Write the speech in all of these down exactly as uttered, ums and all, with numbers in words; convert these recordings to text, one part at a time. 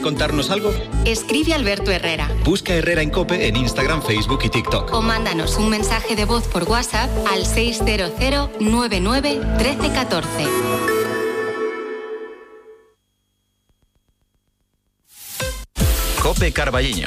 contarnos algo? Escribe Alberto Herrera. Busca Herrera en COPE en Instagram, Facebook y TikTok. O mándanos un mensaje de voz por WhatsApp al seis cero cero nueve nueve uno tres uno cuatro. COPE Carballiño.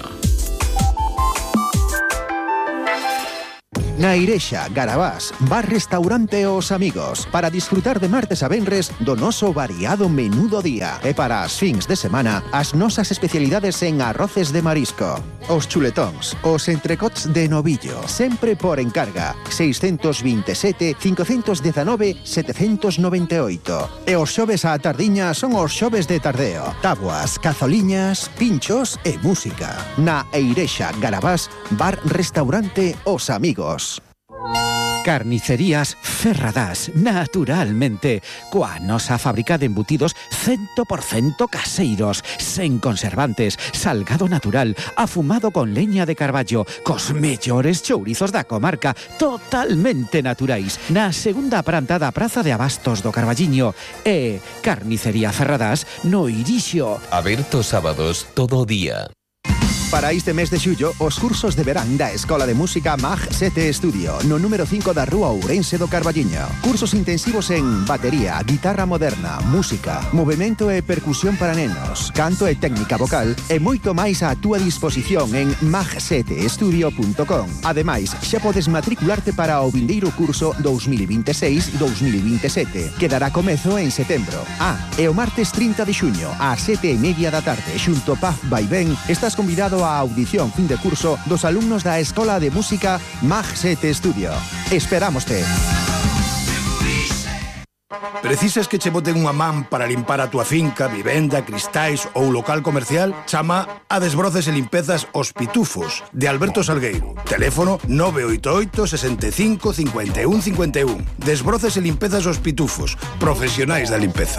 Na Irexa, Garabás, bar restaurante Os Amigos, para disfrutar de martes a venres do noso variado menú do día. E para as fins de semana, as nosas especialidades en arroces de marisco. Os chuletóns, os entrecots de novillo, sempre por encarga, seiscentos veintisiete, quinientos diecinueve, setecientos noventa e oito. E os xoves á tardiña son os xoves de tardeo. Tabuas, cazoliñas, pinchos e música. Na Irexa, Garabás, bar restaurante Os Amigos. Carnicerías Ferradás, naturalmente, coa nosa fábrica de embutidos cien por ciento caseiros, sen conservantes, salgado natural, afumado con leña de carballo, cos mellores chourizos da comarca, totalmente naturais, na segunda planta da Praza de Abastos do Carballiño. E Carnicería Ferradás no Irixo. Aberto sábados todo o día. Para este mes de xullo, os cursos de verán da Escola de Música Mag sete Estudio, no número cinco da Rúa Ourense do Carballiño. Cursos intensivos en batería, guitarra moderna, música, movimento e percusión para nenos, canto e técnica vocal e moito máis á túa disposición en mag sete estudio punto com. Ademais, xa podes matricularte para o vindeiro curso dos mil veintiséis dos mil veintisiete, que dará comezo en setembro. Ah, e o martes trinta de xuño, ás sete e media da tarde, xunto Paz Vaivén, estás convidado a audición fin de curso dos alumnos da Escola de Música Mag sete Estudio. Esperámoste. Precisas que che boten unha man para limpar a túa finca, vivenda, cristais ou local comercial? Chama a Desbroces e Limpezas Os Pitufos, de Alberto Salgueiro. Teléfono nove oito oito, sesenta e cinco, cincuenta e un, cincuenta e un. Desbroces e Limpezas Os Pitufos, profesionais da limpeza.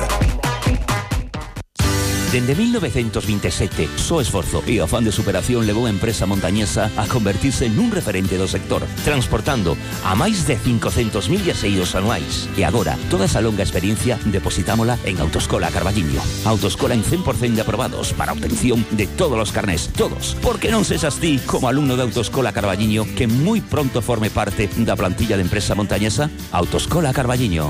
Dende mil novecientos veintisiete, só esforzo e afán de superación levou a empresa montañesa a convertirse nun referente do sector, transportando a máis de cincocentos mil viaxeiros anuais. E agora, toda esa longa experiencia depositámola en Autoescola Carballiño. Autoescola en cien por ciento de aprobados para obtención de todos os carnés, todos. Porque non sexas ti, como alumno de Autoescola Carballiño, que moi pronto forme parte da plantilla de empresa montañesa. Autoescola Carballiño.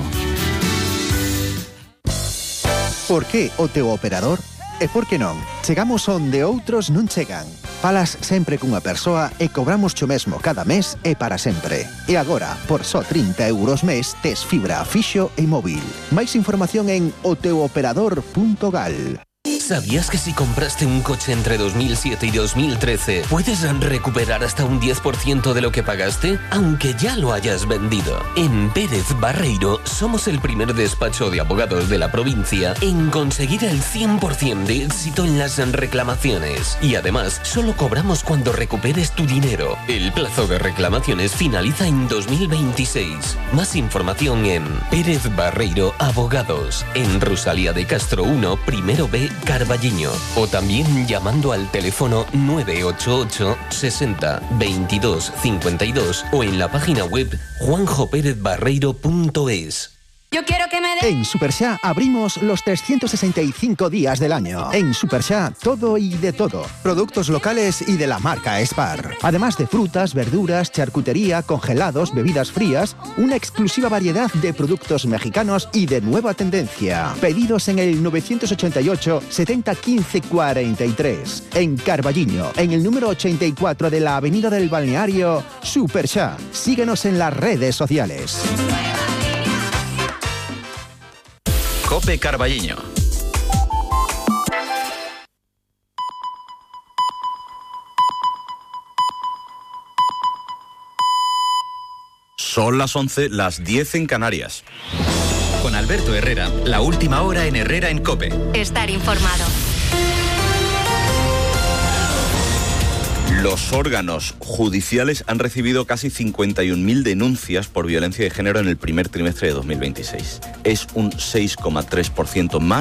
Por que o teu operador? E por que non? Chegamos onde outros non chegan. Falas sempre cunha persoa e cobramos cho mesmo cada mes e para sempre. E agora, por só trinta euros mes, tes fibra fixo e móvil. Máis información en o teu operador punto gal. ¿Sabías que si compraste un coche entre dos mil siete y dos mil trece puedes recuperar hasta un diez por ciento de lo que pagaste, aunque ya lo hayas vendido? En Pérez Barreiro somos el primer despacho de abogados de la provincia en conseguir el cien por ciento de éxito en las reclamaciones. Y además, solo cobramos cuando recuperes tu dinero. El plazo de reclamaciones finaliza en dos mil veintiséis. Más información en Pérez Barreiro Abogados, en Rosalía de Castro uno, primero B, Carballiño, o también llamando al teléfono nueve ocho ocho, sesenta, veintidós, cincuenta y dos o en la página web juanjo pérez barreiro punto es. Yo quiero que me de... En Superxá abrimos los trescientos sesenta y cinco días del año. En Superxá, todo y de todo. Productos locales y de la marca Spar. Además de frutas, verduras, charcutería, congelados, bebidas frías, una exclusiva variedad de productos mexicanos y de nueva tendencia. Pedidos en el novecientos ochenta y ocho, setenta, quince, cuarenta y tres. En Carballiño, en el número ochenta y cuatro de la Avenida del Balneario, Superxá. Síguenos en las redes sociales. COPE Carballiño. Son las once, las diez en Canarias. Con Alberto Herrera, la última hora en Herrera en COPE. Estar informado. Los órganos judiciales han recibido casi cincuenta y un mil denuncias por violencia de género en el primer trimestre de dos mil veintiséis. Es un seis coma tres por ciento más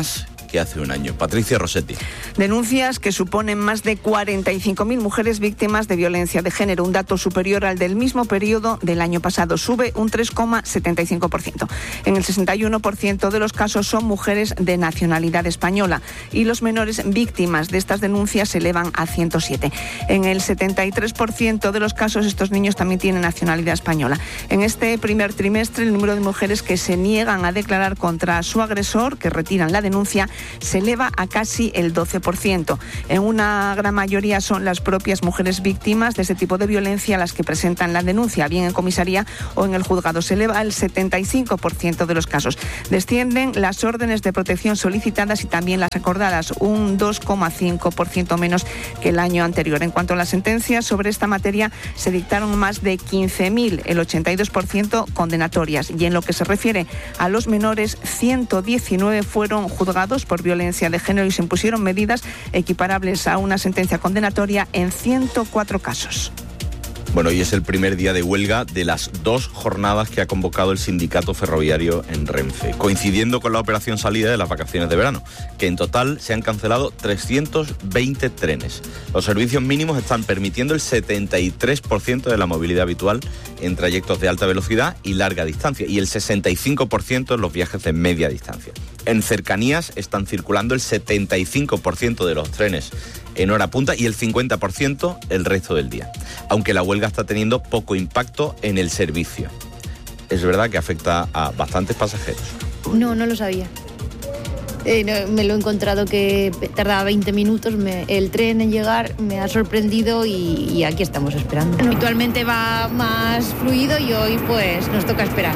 que hace un año. Patricia Rossetti. Denuncias que suponen más de cuarenta y cinco mil mujeres víctimas de violencia de género, un dato superior al del mismo periodo del año pasado. Sube un tres coma setenta y cinco por ciento. En el sesenta y uno por ciento de los casos son mujeres de nacionalidad española y los menores víctimas de estas denuncias se elevan a ciento siete. En el setenta y tres por ciento de los casos estos niños también tienen nacionalidad española. En este primer trimestre el número de mujeres que se niegan a declarar contra su agresor, que retiran la denuncia, se eleva a casi el doce por ciento. En una gran mayoría son las propias mujeres víctimas de este tipo de violencia las que presentan la denuncia, bien en comisaría o en el juzgado. Se eleva al setenta y cinco por ciento de los casos. Descienden las órdenes de protección solicitadas y también las acordadas, un dos coma cinco por ciento menos que el año anterior. En cuanto a las sentencias sobre esta materia, se dictaron más de quince mil, el ochenta y dos por ciento condenatorias. Y en lo que se refiere a los menores, ciento diecinueve fueron juzgados por violencia de género y se impusieron medidas equiparables a una sentencia condenatoria en ciento cuatro casos. Bueno, hoy es el primer día de huelga de las dos jornadas que ha convocado el sindicato ferroviario en Renfe, coincidiendo con la operación salida de las vacaciones de verano, que en total se han cancelado trescientos veinte trenes. Los servicios mínimos están permitiendo el setenta y tres por ciento de la movilidad habitual en trayectos de alta velocidad y larga distancia y el sesenta y cinco por ciento en los viajes de media distancia. En cercanías están circulando el setenta y cinco por ciento de los trenes en hora punta y el cincuenta por ciento el resto del día, aunque la huelga está teniendo poco impacto en el servicio. Es verdad que afecta a bastantes pasajeros. No, no lo sabía. Eh, no, me lo he encontrado que tardaba veinte minutos, me, el tren en llegar me ha sorprendido y, y aquí estamos esperando. Habitualmente va más fluido y hoy pues nos toca esperar.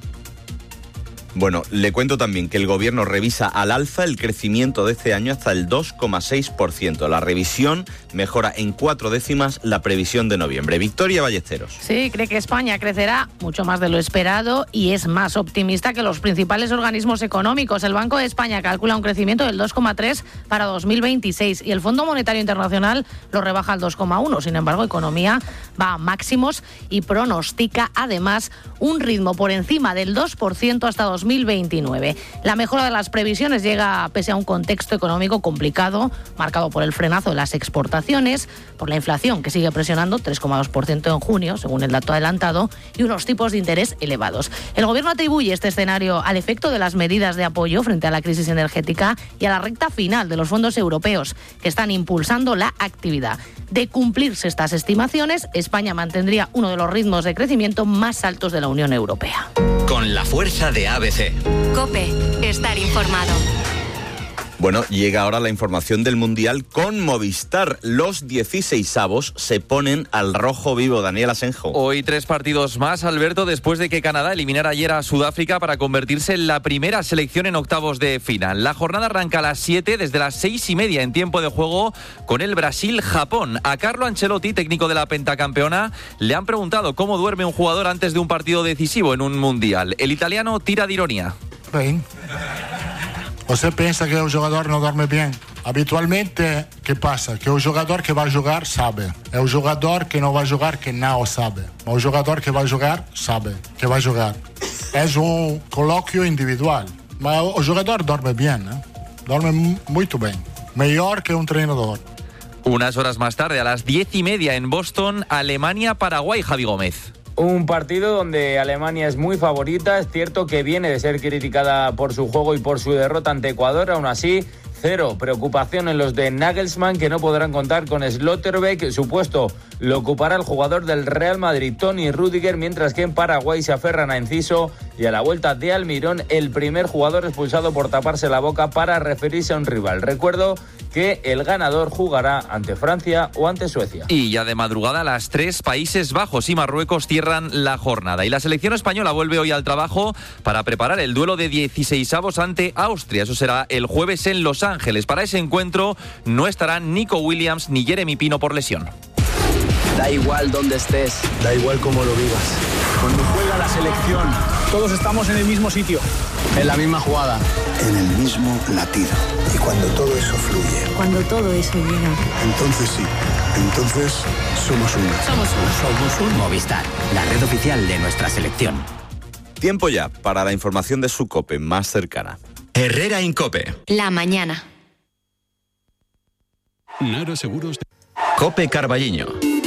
Bueno, le cuento también que el Gobierno revisa al alza el crecimiento de este año hasta el dos coma seis por ciento. La revisión mejora en cuatro décimas la previsión de noviembre. Victoria Ballesteros. Sí, cree que España crecerá mucho más de lo esperado y es más optimista que los principales organismos económicos. El Banco de España calcula un crecimiento del dos coma tres para dos mil veintiséis y el Fondo Monetario Internacional lo rebaja al dos coma uno. Sin embargo, Economía va a máximos y pronostica además un ritmo por encima del dos por ciento hasta dos mil veintinueve. La mejora de las previsiones llega pese a un contexto económico complicado, marcado por el frenazo de las exportaciones, por la inflación que sigue presionando tres coma dos por ciento en junio, según el dato adelantado, y unos tipos de interés elevados. El Gobierno atribuye este escenario al efecto de las medidas de apoyo frente a la crisis energética y a la recta final de los fondos europeos, que están impulsando la actividad. De cumplirse estas estimaciones, España mantendría uno de los ritmos de crecimiento más altos de la Unión Europea. Con la fuerza de A B C. COPE, estar informado. Bueno, llega ahora la información del Mundial con Movistar. Los dieciseisavos se ponen al rojo vivo. Daniel Asenjo. Hoy tres partidos más, Alberto, después de que Canadá eliminara ayer a Sudáfrica para convertirse en la primera selección en octavos de final. La jornada arranca a las siete, desde las seis y media en tiempo de juego, con el Brasil-Japón. A Carlo Ancelotti, técnico de la pentacampeona, le han preguntado cómo duerme un jugador antes de un partido decisivo en un Mundial. El italiano tira de ironía. Bem. Você pensa que o jogador não dorme bem? Habitualmente, que passa? Que o jogador que vai jogar sabe. É o jogador que não vai jogar que não sabe. Mas o jogador que vai jogar sabe que vai jogar. É um colóquio individual. Mas o jogador dorme bem, né? Dorme muito bem. Melhor que um treinador. Unas horas más tarde, a las diez y media en Boston, Alemania-Paraguay, Javi Gómez. Un partido donde Alemania es muy favorita. Es cierto que viene de ser criticada por su juego y por su derrota ante Ecuador. Aún así, cero preocupación en los de Nagelsmann, que no podrán contar con Slotterbeck. Su puesto lo ocupará el jugador del Real Madrid, Toni Rüdiger, mientras que en Paraguay se aferran a Enciso y a la vuelta de Almirón, el primer jugador expulsado por taparse la boca para referirse a un rival. Recuerdo que el ganador jugará ante Francia o ante Suecia. Y ya de madrugada, las tres, Países Bajos y Marruecos cierran la jornada. Y la selección española vuelve hoy al trabajo para preparar el duelo de dieciseisavos ante Austria. Eso será el jueves en Los Ángeles. Para ese encuentro no estarán Nico Williams ni Jeremy Pino por lesión. Da igual dónde estés, da igual cómo lo vivas. Cuando juega la selección, todos estamos en el mismo sitio, en la misma jugada, en el mismo latido. Y cuando todo eso fluye, cuando todo eso llega, entonces sí, entonces somos uno. Somos uno. Somos un Movistar, la red oficial de nuestra selección. Tiempo ya para la información de su COPE más cercana. Herrera Incope. La mañana. Nara Seguros. Cope Carballiño.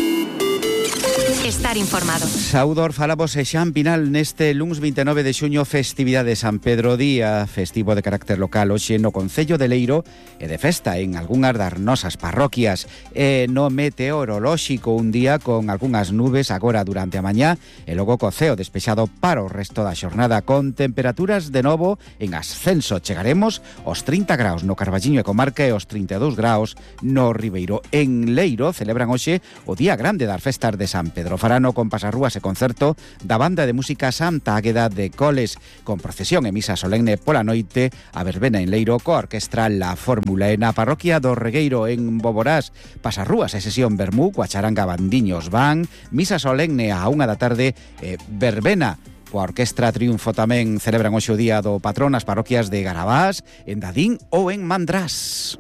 Estar informado. Saúdor, falamos e xa en final neste luns veintinueve de xuño, festividade de San Pedro, día festivo de carácter local hoxe no Concello de Leiro e de festa en algunhas das nosas parroquias. E no meteorolóxico, un día con algunhas nubes agora durante a mañá e logo co ceo despexado para o resto da xornada, con temperaturas de novo en ascenso. Chegaremos aos trinta graus no Carballiño e comarca e aos trinta e dous graus no Ribeiro. En Leiro celebran hoxe o día grande das festas de San Pedro. Farano con pasarrúas e concerto da banda de música Santa Águeda de Coles, con procesión e misa solemne pola noite, a verbena en Leiro coa orquestra La Fórmula. E na parroquia do Regueiro en Boborás, pasarrúas e sesión vermú coa charanga Bandiños Van, misa solemne a unha da tarde e verbena coa orquestra Triunfo. Tamén celebran hoxe o día do patrón as parroquias de Garabás, en Dadín ou en Mandrás.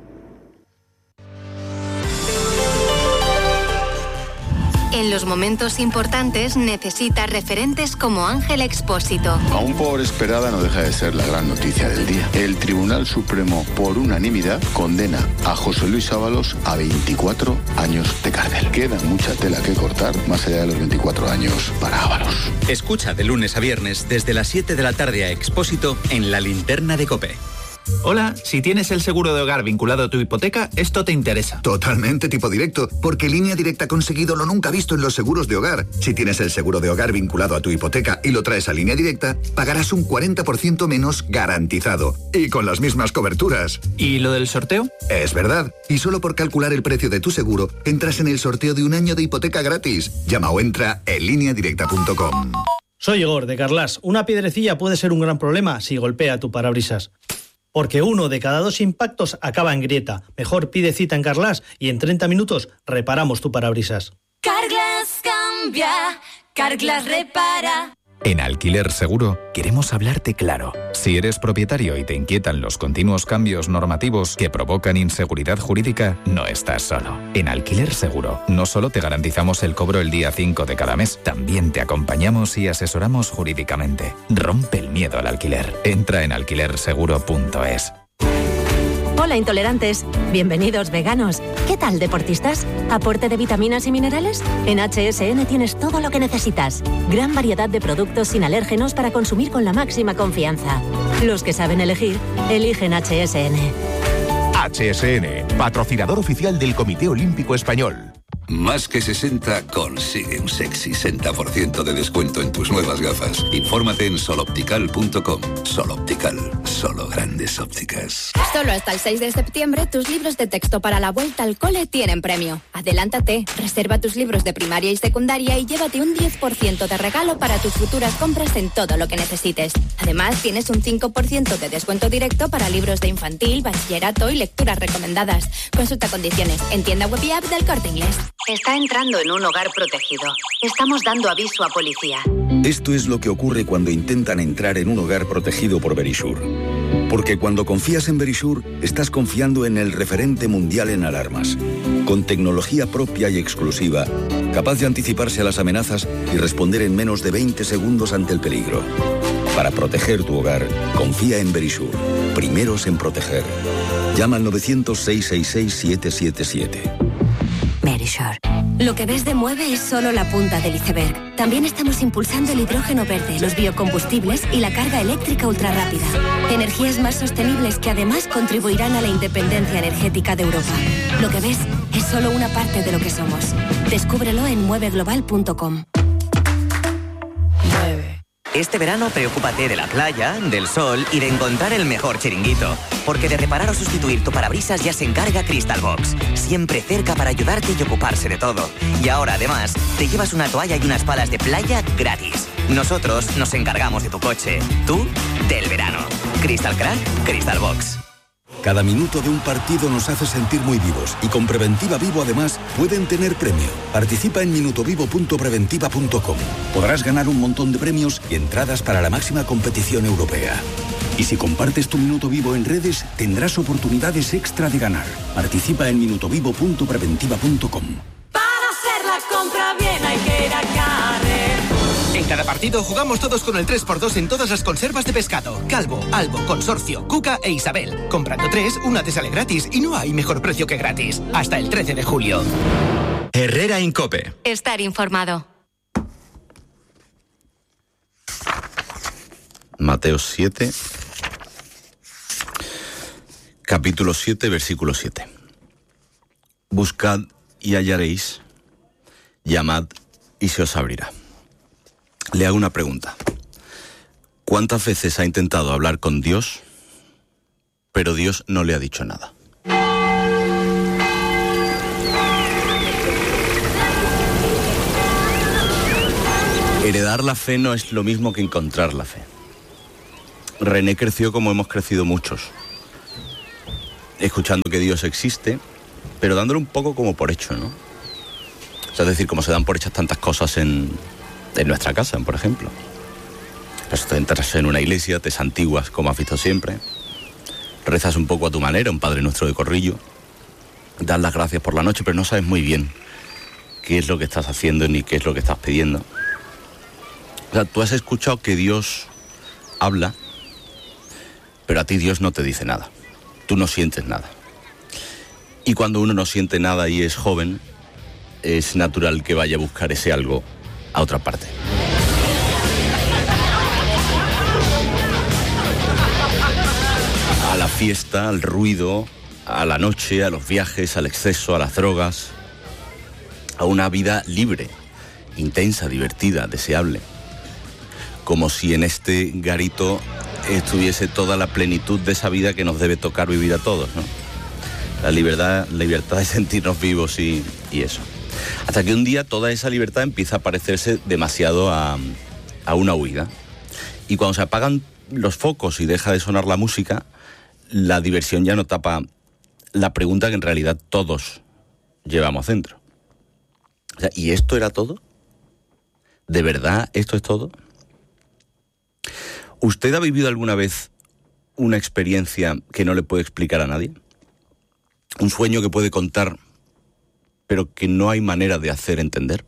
En los momentos importantes necesita referentes como Ángel Expósito. Aún por esperada no deja de ser la gran noticia del día. El Tribunal Supremo, por unanimidad, condena a José Luis Ábalos a veinticuatro años de cárcel. Queda mucha tela que cortar, más allá de los veinticuatro años para Ábalos. Escucha de lunes a viernes desde las siete de la tarde a Expósito en La Linterna de COPE. Hola, si tienes el seguro de hogar vinculado a tu hipoteca, esto te interesa. Totalmente, tipo directo, porque Línea Directa ha conseguido lo nunca visto en los seguros de hogar. Si tienes el seguro de hogar vinculado a tu hipoteca y lo traes a Línea Directa, pagarás un cuarenta por ciento menos garantizado. Y con las mismas coberturas. ¿Y lo del sorteo? Es verdad. Y solo por calcular el precio de tu seguro, entras en el sorteo de un año de hipoteca gratis. Llama o entra en línea directa punto com. Soy Igor, de Carlas. Una piedrecilla puede ser un gran problema si golpea tu parabrisas. Porque uno de cada dos impactos acaba en grieta. Mejor pide cita en Carglass y en treinta minutos reparamos tu parabrisas. Carglass cambia, Carglass repara. En Alquiler Seguro queremos hablarte claro. Si eres propietario y te inquietan los continuos cambios normativos que provocan inseguridad jurídica, no estás solo. En Alquiler Seguro no solo te garantizamos el cobro el día cinco de cada mes, también te acompañamos y asesoramos jurídicamente. Rompe el miedo al alquiler. Entra en alquiler seguro punto es. Hola intolerantes, bienvenidos veganos. ¿Qué tal deportistas? ¿Aporte de vitaminas y minerales? En H S N tienes todo lo que necesitas. Gran variedad de productos sin alérgenos para consumir con la máxima confianza. Los que saben elegir, eligen H S N. H S N, patrocinador oficial del Comité Olímpico Español. Más que sesenta consigue un sexy sesenta por ciento de descuento en tus nuevas gafas. Infórmate en soloptical punto com. Soloptical, solo grandes ópticas. Solo hasta el seis de septiembre tus libros de texto para la vuelta al cole tienen premio. Adelántate, reserva tus libros de primaria y secundaria y llévate un diez por ciento de regalo para tus futuras compras en todo lo que necesites. Además, tienes un cinco por ciento de descuento directo para libros de infantil, bachillerato y lecturas recomendadas. Consulta condiciones en tienda web y app del Corte Inglés. Está entrando en un hogar protegido. Estamos dando aviso a policía. Esto es lo que ocurre cuando intentan entrar en un hogar protegido por Verisure. Porque cuando confías en Verisure, estás confiando en el referente mundial en alarmas. Con tecnología propia y exclusiva, capaz de anticiparse a las amenazas y responder en menos de veinte segundos ante el peligro. Para proteger tu hogar, confía en Verisure. Primeros en proteger. Llama al novecientos, seiscientos sesenta y seis, siete siete siete. Verisure. Lo que ves de Mueve es solo la punta del iceberg. También estamos impulsando el hidrógeno verde, los biocombustibles y la carga eléctrica ultrarrápida. Energías más sostenibles que además contribuirán a la independencia energética de Europa. Lo que ves es solo una parte de lo que somos. Descúbrelo en mueve global punto com. Este verano preocúpate de la playa, del sol y de encontrar el mejor chiringuito. Porque de reparar o sustituir tu parabrisas ya se encarga Crystal Box. Siempre cerca para ayudarte y ocuparse de todo. Y ahora además te llevas una toalla y unas palas de playa gratis. Nosotros nos encargamos de tu coche. Tú, del verano. Crystal Crack, Crystal Box. Cada minuto de un partido nos hace sentir muy vivos y con Preventiva Vivo además pueden tener premio. Participa en minutovivo punto preventiva punto com. Podrás ganar un montón de premios y entradas para la máxima competición europea. Y si compartes tu minuto vivo en redes, tendrás oportunidades extra de ganar. Participa en minutovivo punto preventiva punto com. Para hacer la compra bien hay que ir a Carrer. En cada partido jugamos todos con el tres por dos en todas las conservas de pescado. Calvo, Albo, Consorcio, Cuca e Isabel. Comprando tres, una te sale gratis y no hay mejor precio que gratis. Hasta el trece de julio. Herrera Incope. Estar informado. Mateo siete, capítulo siete, versículo siete. Buscad y hallaréis, llamad y se os abrirá. Le hago una pregunta. ¿Cuántas veces ha intentado hablar con Dios, pero Dios no le ha dicho nada? Heredar la fe no es lo mismo que encontrar la fe. René creció como hemos crecido muchos, escuchando que Dios existe, pero dándolo un poco como por hecho, ¿no? O sea, es decir, como se dan por hechas tantas cosas en, en nuestra casa, por ejemplo. Pues tú entras en una iglesia, te santiguas como has visto siempre, rezas un poco a tu manera, un Padre Nuestro de corrillo, das las gracias por la noche, pero no sabes muy bien qué es lo que estás haciendo ni qué es lo que estás pidiendo. O sea, tú has escuchado que Dios habla, pero a ti Dios no te dice nada. Tú no sientes nada. Y cuando uno no siente nada y es joven, es natural que vaya a buscar ese algo a otra parte. A la fiesta, al ruido, a la noche, a los viajes, al exceso, a las drogas, a una vida libre, intensa, divertida, deseable. Como si en este garito estuviese toda la plenitud de esa vida que nos debe tocar vivir a todos, ¿no? La libertad, la libertad de sentirnos vivos y, y eso. Hasta que un día toda esa libertad empieza a parecerse demasiado a, a una huida. Y cuando se apagan los focos y deja de sonar la música, la diversión ya no tapa la pregunta que en realidad todos llevamos dentro. O sea, ¿y esto era todo? ¿De verdad esto es todo? ¿Usted ha vivido alguna vez una experiencia que no le puede explicar a nadie? ¿Un sueño que puede contar, pero que no hay manera de hacer entender?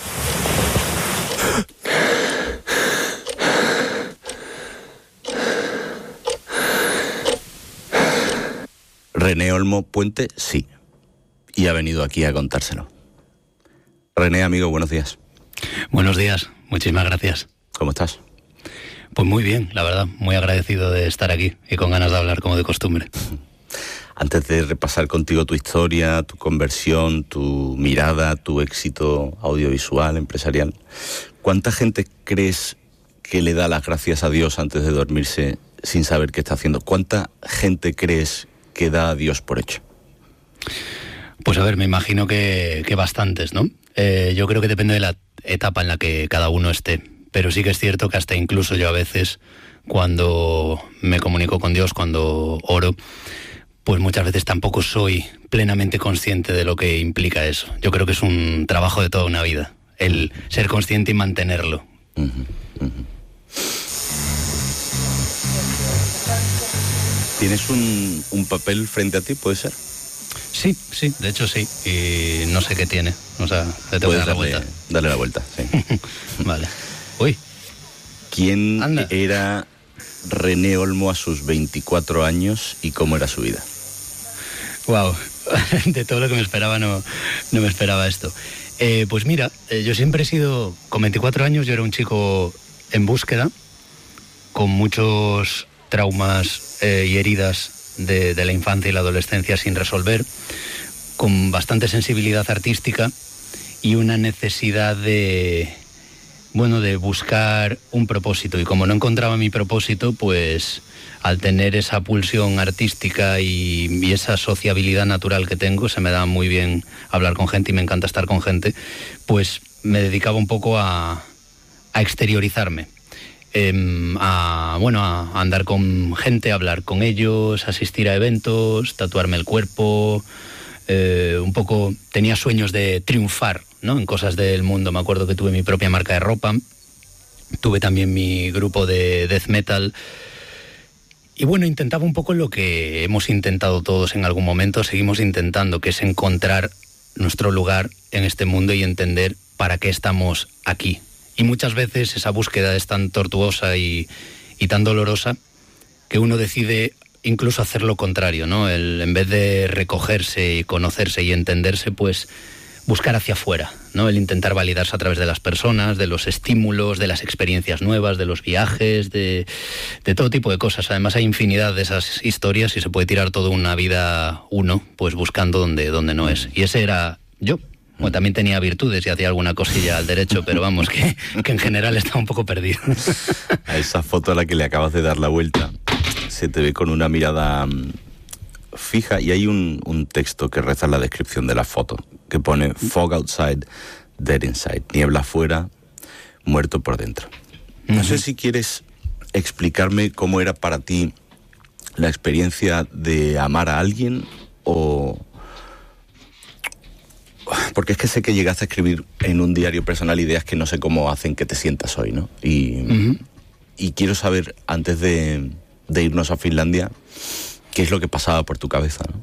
René Olmo Puente, sí. Y ha venido aquí a contárselo. René, amigo, buenos días. Buenos días, muchísimas gracias. ¿Cómo estás? Pues muy bien, la verdad, muy agradecido de estar aquí y con ganas de hablar como de costumbre. Antes de repasar contigo tu historia, tu conversión, tu mirada, tu éxito audiovisual, empresarial, ¿cuánta gente crees que le da las gracias a Dios antes de dormirse sin saber qué está haciendo? ¿Cuánta gente crees que da a Dios por hecho? Pues a ver, me imagino que, que bastantes, ¿no? Eh, yo creo que depende de la etapa en la que cada uno esté, pero sí que es cierto que hasta incluso yo a veces, cuando me comunico con Dios, cuando oro, pues muchas veces tampoco soy plenamente consciente de lo que implica eso. Yo creo que es un trabajo de toda una vida, el ser consciente y mantenerlo. Uh-huh, uh-huh. ¿Tienes un, un papel frente a ti, puede ser? Sí, sí, de hecho sí, y no sé qué tiene, o sea, le tengo que dar la vuelta. Darle la vuelta, sí. Vale. Uy. ¿Quién Anda. era René Olmo a sus veinticuatro años y cómo era su vida? Wow, de todo lo que me esperaba no, no me esperaba esto. Eh, pues mira, eh, yo siempre he sido, con veinticuatro años yo era un chico en búsqueda, con muchos traumas eh, y heridas de, de la infancia y la adolescencia sin resolver, con bastante sensibilidad artística y una necesidad de, bueno, de buscar un propósito. Y como no encontraba mi propósito, pues al tener esa pulsión artística y, y esa sociabilidad natural que tengo, se me da muy bien hablar con gente y me encanta estar con gente, pues me dedicaba un poco a, a exteriorizarme. Eh, a, bueno, a andar con gente, a hablar con ellos, asistir a eventos, tatuarme el cuerpo, eh, un poco tenía sueños de triunfar, ¿no? En cosas del mundo. Me acuerdo que tuve mi propia marca de ropa, tuve también mi grupo de death metal y bueno, intentaba un poco lo que hemos intentado todos en algún momento, seguimos intentando, que es encontrar nuestro lugar en este mundo y entender para qué estamos aquí. Y muchas veces esa búsqueda es tan tortuosa y, y tan dolorosa que uno decide incluso hacer lo contrario, ¿no? El, en vez de recogerse y conocerse y entenderse, pues buscar hacia afuera, ¿no? El intentar validarse a través de las personas, de los estímulos, de las experiencias nuevas, de los viajes, de, de todo tipo de cosas. Además hay infinidad de esas historias y se puede tirar toda una vida uno, pues buscando donde, donde no es. Y ese era yo. Bueno, también tenía virtudes y hacía alguna cosilla al derecho, pero vamos, que, que en general estaba un poco perdido. A esa foto a la que le acabas de dar la vuelta, se te ve con una mirada fija y hay un, un texto que reza en la descripción de la foto, que pone fog outside, dead inside, niebla afuera, muerto por dentro. No uh-huh. sé si quieres explicarme cómo era para ti la experiencia de amar a alguien o... Porque es que sé que llegaste a escribir en un diario personal ideas que no sé cómo hacen que te sientas hoy, ¿no? Y, uh-huh. y quiero saber, antes de, de irnos a Finlandia, qué es lo que pasaba por tu cabeza, ¿no?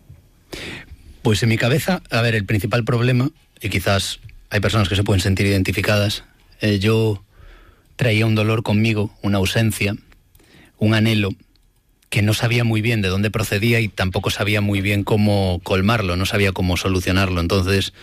Pues en mi cabeza, a ver, el principal problema, y quizás hay personas que se pueden sentir identificadas, eh, yo traía un dolor conmigo, una ausencia, un anhelo, que no sabía muy bien de dónde procedía y tampoco sabía muy bien cómo colmarlo, no sabía cómo solucionarlo. Entonces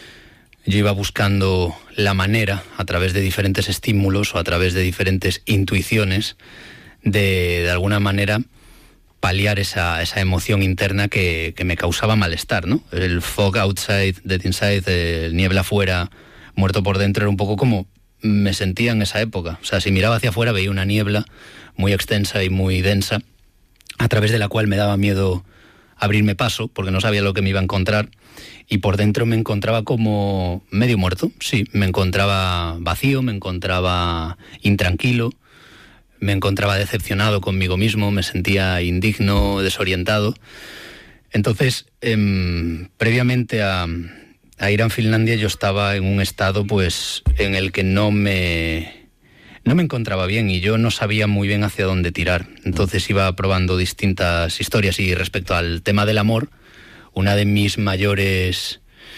yo iba buscando la manera, a través de diferentes estímulos o a través de diferentes intuiciones, de, de alguna manera paliar esa, esa emoción interna que, que me causaba malestar, ¿no? El fog outside, dead inside, el niebla afuera, muerto por dentro, era un poco como me sentía en esa época. O sea, si miraba hacia afuera veía una niebla muy extensa y muy densa, a través de la cual me daba miedo abrirme paso, porque no sabía lo que me iba a encontrar, y por dentro me encontraba como medio muerto, sí, me encontraba vacío, me encontraba intranquilo, me encontraba decepcionado conmigo mismo, me sentía indigno, desorientado. Entonces, eh, previamente a, a ir a Finlandia, yo estaba en un estado pues en el que no me... no me encontraba bien y yo no sabía muy bien hacia dónde tirar. Entonces iba probando distintas historias y respecto al tema del amor, una de mis mayores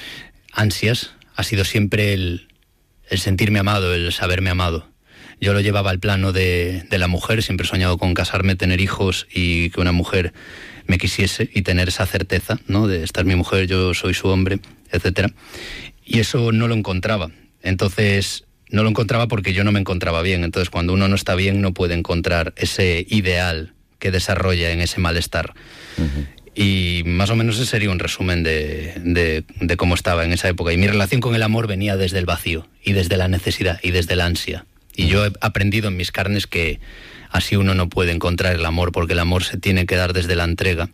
ansias ha sido siempre el, el sentirme amado, el saberme amado. Yo lo llevaba al plano de, de la mujer, siempre he soñado con casarme, tener hijos y que una mujer me quisiese y tener esa certeza, ¿no? De esta es mi mujer, yo soy su hombre, etcétera. Y eso no lo encontraba. Entonces... no lo encontraba porque yo no me encontraba bien. Entonces, cuando uno no está bien, no puede encontrar ese ideal que desarrolla en ese malestar. Uh-huh. Y más o menos ese sería un resumen de, de, de cómo estaba en esa época. Y mi relación con el amor venía desde el vacío, y desde la necesidad, y desde la ansia. Y yo he aprendido en mis carnes que así uno no puede encontrar el amor, porque el amor se tiene que dar desde la entrega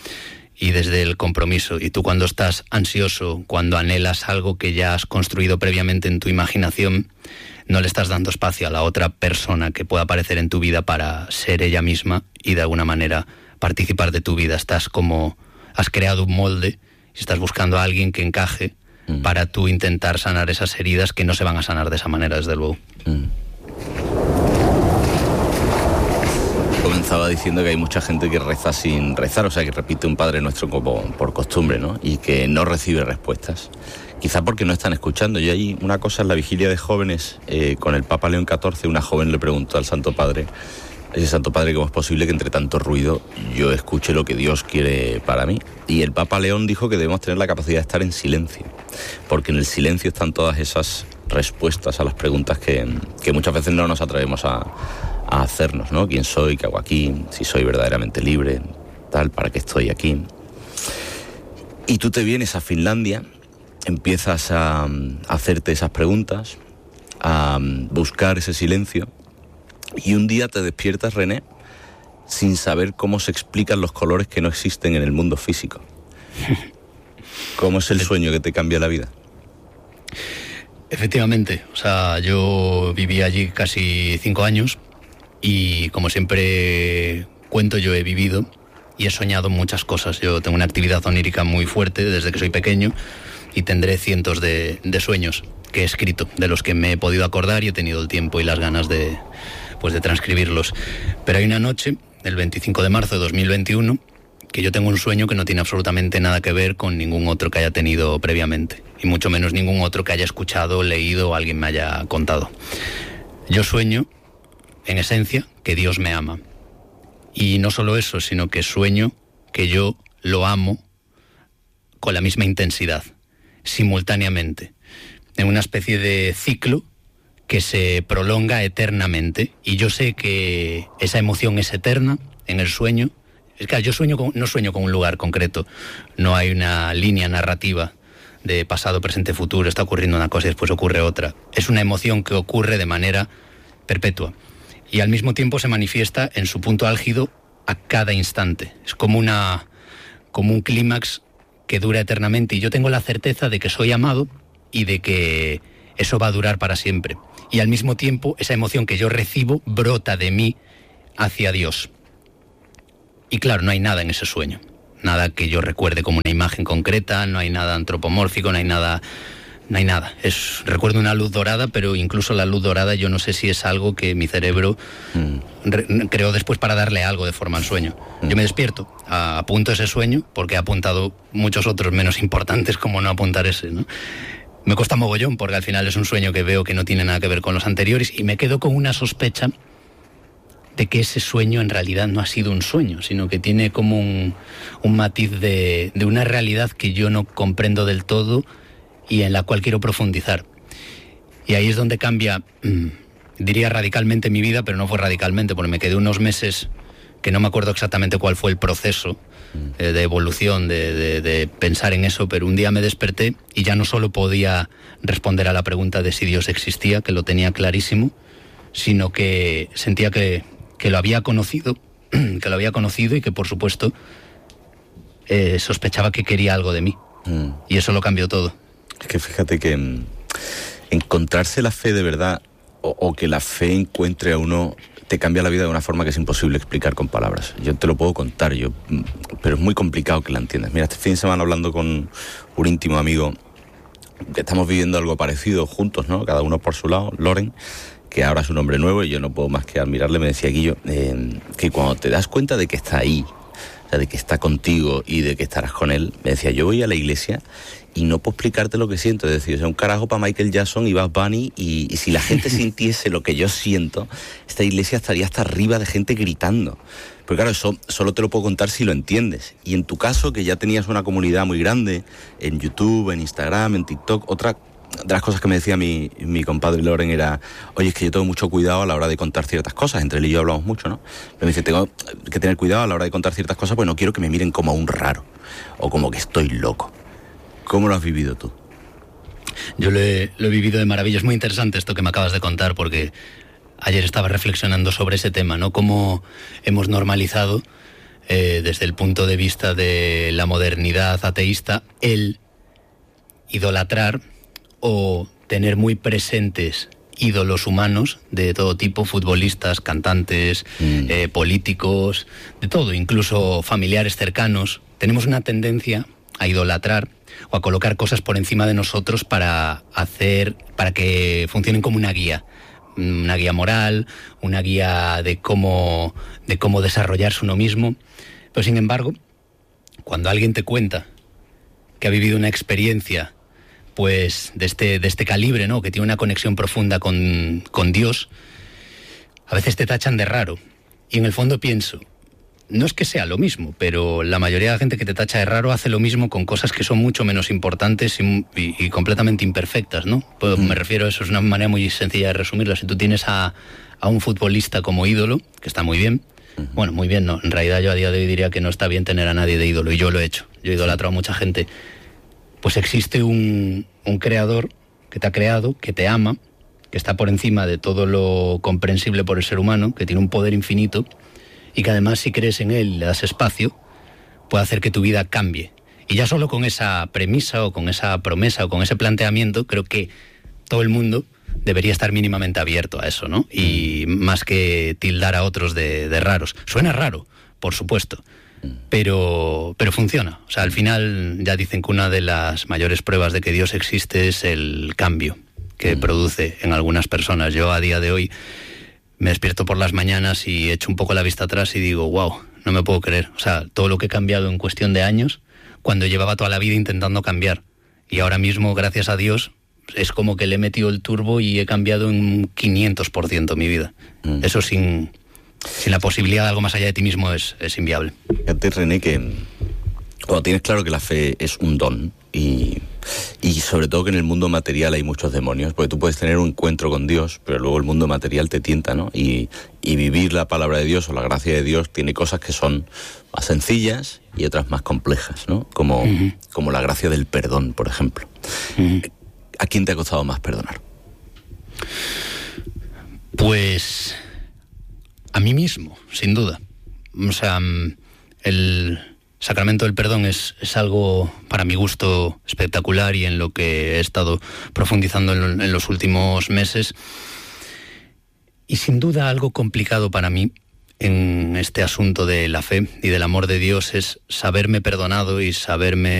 y desde el compromiso. Y tú cuando estás ansioso, cuando anhelas algo que ya has construido previamente en tu imaginación, no le estás dando espacio a la otra persona que pueda aparecer en tu vida para ser ella misma y de alguna manera participar de tu vida. Estás como, has creado un molde y estás buscando a alguien que encaje mm. para tú intentar sanar esas heridas que no se van a sanar de esa manera, desde luego. Mm. Comenzaba diciendo que hay mucha gente que reza sin rezar, o sea, que repite un Padre Nuestro como por costumbre, ¿no? Y que no recibe respuestas. Quizá porque no están escuchando. Y hay una cosa en la vigilia de jóvenes, eh, con el Papa León catorce, una joven le preguntó al Santo Padre, ese Santo Padre, ¿cómo es posible que entre tanto ruido yo escuche lo que Dios quiere para mí? Y el Papa León dijo que debemos tener la capacidad de estar en silencio, porque en el silencio están todas esas respuestas a las preguntas que, que muchas veces no nos atrevemos a... a hacernos, ¿no? ¿Quién soy? ¿Qué hago aquí? Si soy verdaderamente libre, tal, ¿para qué estoy aquí? Y tú te vienes a Finlandia, empiezas a, a hacerte esas preguntas, a buscar ese silencio, y un día te despiertas, René, sin saber cómo se explican los colores que no existen en el mundo físico. ¿Cómo es el sueño que te cambia la vida? Efectivamente, o sea, yo viví allí casi cinco años, y como siempre cuento, yo he vivido y he soñado muchas cosas. Yo tengo una actividad onírica muy fuerte desde que soy pequeño y tendré cientos de, de sueños que he escrito, de los que me he podido acordar y he tenido el tiempo y las ganas de, pues de transcribirlos. Pero hay una noche, el veinticinco de marzo de dos mil veintiuno, que yo tengo un sueño que no tiene absolutamente nada que ver con ningún otro que haya tenido previamente. y mucho menos ningún otro que haya escuchado, leído o alguien me haya contado. Yo sueño, en esencia, que Dios me ama. Y no solo eso, sino que sueño que yo lo amo con la misma intensidad, simultáneamente, en una especie de ciclo que se prolonga eternamente. Y yo sé que esa emoción es eterna en el sueño. Es que yo sueño con, no sueño con un lugar concreto, no hay una línea narrativa de pasado, presente, futuro, está ocurriendo una cosa y después ocurre otra. Es una emoción que ocurre de manera perpetua y al mismo tiempo se manifiesta en su punto álgido a cada instante. Es como una como un clímax que dura eternamente y yo tengo la certeza de que soy amado y de que eso va a durar para siempre. Y al mismo tiempo esa emoción que yo recibo brota de mí hacia Dios. Y claro, no hay nada en ese sueño. Nada que yo recuerde como una imagen concreta, no hay nada antropomórfico, no hay nada, no hay nada. Es, recuerdo una luz dorada, pero incluso la luz dorada yo no sé si es algo que mi cerebro mm. re, creó después para darle algo de forma al sueño. Mm. Yo me despierto, apunto ese sueño, porque he apuntado muchos otros menos importantes como no apuntar ese, ¿no? Me cuesta mogollón, porque al final es un sueño que veo que no tiene nada que ver con los anteriores y me quedo con una sospecha de que ese sueño en realidad no ha sido un sueño, sino que tiene como un, un matiz de, de una realidad que yo no comprendo del todo y en la cual quiero profundizar. Y ahí es donde cambia, mmm, diría radicalmente mi vida, pero no fue radicalmente, porque me quedé unos meses que no me acuerdo exactamente cuál fue el proceso eh, de evolución, de, de, de pensar en eso, pero un día me desperté y ya no solo podía responder a la pregunta de si Dios existía, que lo tenía clarísimo, sino que sentía que que lo había conocido, que lo había conocido y que por supuesto eh, sospechaba que quería algo de mí. Mm. Y eso lo cambió todo. Es que fíjate que mm, encontrarse la fe de verdad o, o que la fe encuentre a uno te cambia la vida de una forma que es imposible explicar con palabras. Yo te lo puedo contar, yo, pero es muy complicado que la entiendas. Mira, este fin de semana hablando con un íntimo amigo que estamos viviendo algo parecido juntos, ¿no? Cada uno por su lado, Loren, que ahora es un hombre nuevo y yo no puedo más que admirarle. Me decía Guillo, eh, que cuando te das cuenta de que está ahí, o sea, de que está contigo y de que estarás con él, me decía, yo voy a la iglesia y no puedo explicarte lo que siento. Es decir, o sea, un carajo para Michael Jackson y Bad Bunny y, y si la gente sintiese lo que yo siento, esta iglesia estaría hasta arriba de gente gritando. Pero claro, eso solo te lo puedo contar si lo entiendes. Y en tu caso, que ya tenías una comunidad muy grande en YouTube, en Instagram, en TikTok, otra de las cosas que me decía mi, mi compadre Loren era, oye, es que yo tengo mucho cuidado a la hora de contar ciertas cosas, entre él y yo hablamos mucho, ¿no? Pero me dice, tengo que tener cuidado a la hora de contar ciertas cosas, pues no quiero que me miren como a un raro, o como que estoy loco. ¿Cómo lo has vivido tú? Yo lo he, lo he vivido de maravilla. Es muy interesante esto que me acabas de contar, porque ayer estaba reflexionando sobre ese tema, ¿no? Cómo hemos normalizado, eh, desde el punto de vista de la modernidad ateísta, el idolatrar o tener muy presentes ídolos humanos de todo tipo, futbolistas, cantantes, mm. eh, políticos, de todo, incluso familiares cercanos. Tenemos una tendencia a idolatrar o a colocar cosas por encima de nosotros para hacer, para que funcionen como una guía, una guía moral, una guía de cómo, de cómo desarrollarse uno mismo. Pero sin embargo, cuando alguien te cuenta que ha vivido una experiencia pues de este, de este calibre, ¿no? Que tiene una conexión profunda con, con Dios, a veces te tachan de raro. Y en el fondo pienso, no es que sea lo mismo, pero la mayoría de la gente que te tacha de raro hace lo mismo con cosas que son mucho menos importantes y, y, y completamente imperfectas, ¿no? Pues mm. me refiero a eso, es una manera muy sencilla de resumirlo. Si tú tienes a, a un futbolista como ídolo, que está muy bien, uh-huh. bueno, muy bien, no, en realidad yo a día de hoy diría que no está bien tener a nadie de ídolo, y yo lo he hecho, yo he idolatrado a mucha gente. Pues existe un, un creador que te ha creado, que te ama, que está por encima de todo lo comprensible por el ser humano, que tiene un poder infinito y que además, si crees en él y le das espacio, puede hacer que tu vida cambie. Y ya solo con esa premisa o con esa promesa o con ese planteamiento, creo que todo el mundo debería estar mínimamente abierto a eso, ¿no? Y más que tildar a otros de, de raros. Suena raro, por supuesto, pero, pero funciona. O sea, al final ya dicen que una de las mayores pruebas de que Dios existe es el cambio que mm. produce en algunas personas. Yo a día de hoy me despierto por las mañanas y echo un poco la vista atrás y digo, wow, no me puedo creer. O sea, todo lo que he cambiado en cuestión de años, cuando llevaba toda la vida intentando cambiar. Y ahora mismo, gracias a Dios, es como que le he metido el turbo y he cambiado en un quinientos por ciento mi vida. Mm. Eso sin, sin la posibilidad de algo más allá de ti mismo es, es inviable. Fíjate, René, que cuando tienes claro que la fe es un don y, y sobre todo que en el mundo material hay muchos demonios, porque tú puedes tener un encuentro con Dios, pero luego el mundo material te tienta, ¿no? Y, y vivir la palabra de Dios o la gracia de Dios tiene cosas que son más sencillas y otras más complejas, ¿no? Como, uh-huh. como la gracia del perdón, por ejemplo. Uh-huh. ¿A quién te ha costado más perdonar? Pues a mí mismo, sin duda. O sea, el sacramento del perdón es, es algo, para mi gusto, espectacular y en lo que he estado profundizando en, en los últimos meses. Y sin duda algo complicado para mí en este asunto de la fe y del amor de Dios es saberme perdonado y saberme